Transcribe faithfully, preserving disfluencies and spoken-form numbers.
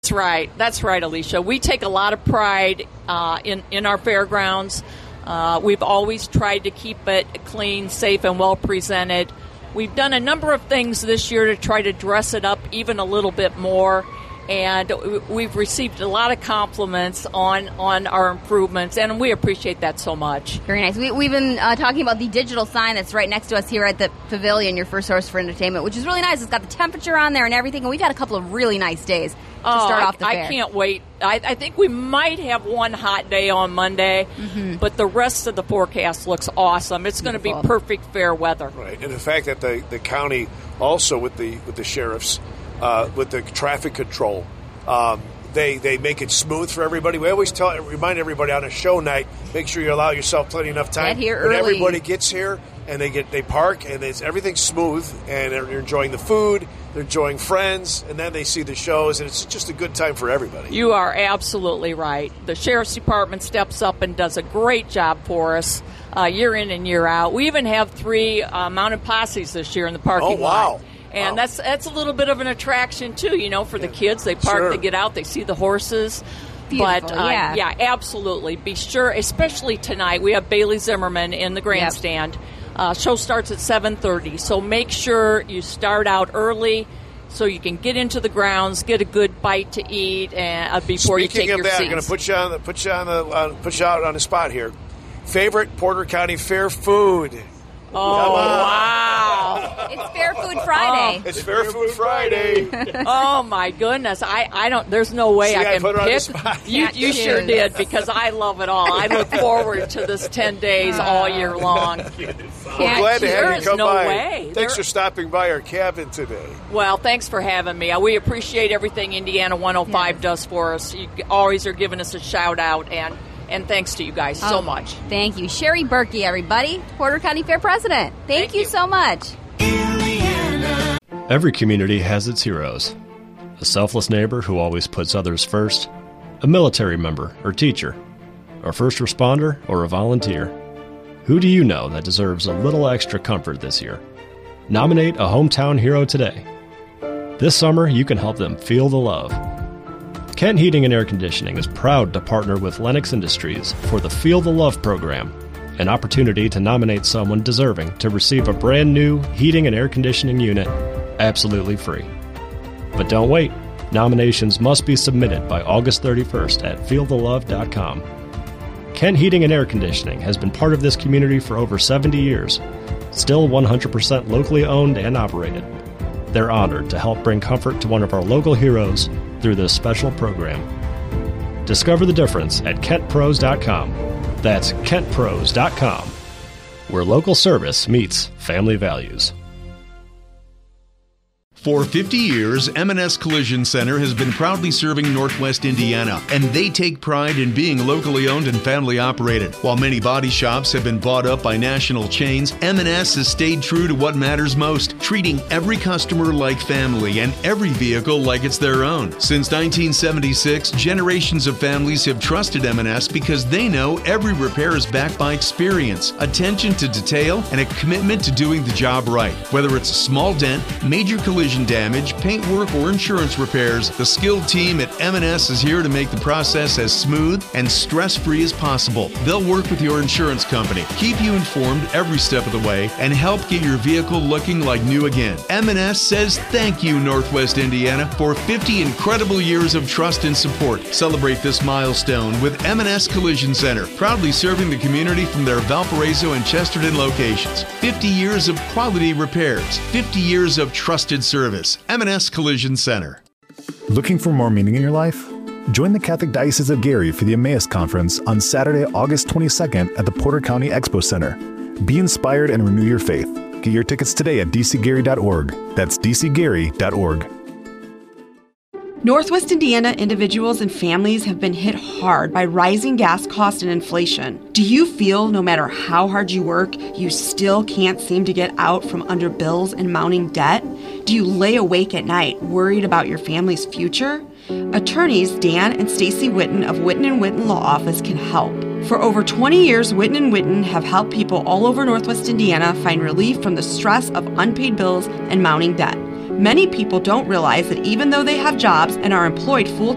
That's right. That's right, Alicia. We take a lot of pride uh, in, in our fairgrounds. Uh, we've always tried to keep it clean, safe, and well presented. We've done a number of things this year to try to dress it up even a little bit more, and we've received a lot of compliments on, on our improvements, and we appreciate that so much. Very nice. We, we've been uh, talking about the digital sign that's right next to us here at the Pavilion, your first source for entertainment, which is really nice. It's got the temperature on there and everything, and we've had a couple of really nice days to oh, start I, off the fair. I can't wait. I, I think we might have one hot day on Monday, mm-hmm. but the rest of the forecast looks awesome. It's going to be perfect fair weather. Right, and the fact that the, the county also with the with the sheriffs, uh, with the traffic control, um, they they make it smooth for everybody. We always tell remind everybody on a show night, make sure you allow yourself plenty enough time. Get here when early. Everybody gets here and they get they park and it's everything's smooth and they're enjoying the food. They're enjoying friends, and then they see the shows, and it's just a good time for everybody. You are absolutely right. The Sheriff's Department steps up and does a great job for us uh, year in and year out. We even have three uh, mounted posses this year in the parking oh, wow. lot. And wow. that's that's a little bit of an attraction, too, you know, for the kids. They park, sure. they get out, they see the horses. Beautiful, but, uh, yeah. yeah, absolutely. Be sure, especially tonight, we have Bailey Zimmerman in the grandstand. Yep. Uh, show starts at seven thirty, so make sure you start out early so you can get into the grounds, get a good bite to eat, and uh, before Speaking you take of your that, seats. I'm going to put you on the put you on the uh, put you out on the spot here. Favorite Porter County Fair food? Oh wow! It's Fair Food Friday. Oh, it's Fair Food Friday. Oh my goodness! I, I don't. There's no way See, I I can put her on the pick. spot. You you sure did because I love it all. I look forward to this ten days all year long. Well, glad to have there you is come no by. way. Thanks There- for stopping by our cabin today. Well, thanks for having me. Uh, We appreciate everything Indiana one oh five Yes. does for us. You always are giving us a shout out, and and thanks to you guys so Oh, much. Thank you. Sherry Berkey, everybody, Porter County Fair President. Thank, Thank you you. so much. Every community has its heroes. A selfless neighbor who always puts others first, a military member or teacher, a first responder or a volunteer. Who do you know that deserves a little extra comfort this year? Nominate a hometown hero today. This summer, you can help them feel the love. Kent Heating and Air Conditioning is proud to partner with Lennox Industries for the Feel the Love program, an opportunity to nominate someone deserving to receive a brand new heating and air conditioning unit absolutely free. But don't wait. Nominations must be submitted by August thirty-first at feel the love dot com. Kent Heating and Air Conditioning has been part of this community for over seventy years, still one hundred percent locally owned and operated. They're honored to help bring comfort to one of our local heroes through this special program. Discover the difference at kent pros dot com. That's kent pros dot com, where local service meets family values. For fifty years, M and S Collision Center has been proudly serving Northwest Indiana, and they take pride in being locally owned and family operated. While many body shops have been bought up by national chains, M and S has stayed true to what matters most, treating every customer like family and every vehicle like it's their own. Since nineteen seventy-six, generations of families have trusted M and S because they know every repair is backed by experience, attention to detail, and a commitment to doing the job right. Whether it's a small dent, major collision damage, paint work, or insurance repairs, the skilled team at M and S is here to make the process as smooth and stress-free as possible. They'll work with your insurance company, keep you informed every step of the way, and help get your vehicle looking like new again. M and S says thank you, Northwest Indiana, for fifty incredible years of trust and support. Celebrate this milestone with M and S Collision Center, proudly serving the community from their Valparaiso and Chesterton locations. fifty years of quality repairs, fifty years of trusted service. M and S Collision Center. Looking for more meaning in your life? Join the Catholic Diocese of Gary for the Emmaus Conference on Saturday, August twenty-second at the Porter County Expo Center. Be inspired and renew your faith. Get your tickets today at d c gary dot org. That's d c gary dot org. Northwest Indiana individuals and families have been hit hard by rising gas costs and inflation. Do you feel no matter how hard you work, you still can't seem to get out from under bills and mounting debt? Do you lay awake at night worried about your family's future? Attorneys Dan and Stacy Witten of Witten and Witten Law Office can help. For over twenty years, Witten and Witten have helped people all over Northwest Indiana find relief from the stress of unpaid bills and mounting debt. Many people don't realize that even though they have jobs and are employed full